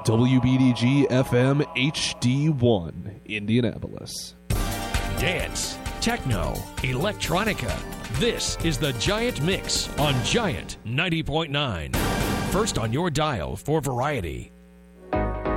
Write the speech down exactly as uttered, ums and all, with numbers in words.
W B D G F M H D one, Indianapolis. Dance, techno, electronica. This is the Giant Mix on Giant ninety point nine. First on your dial for variety.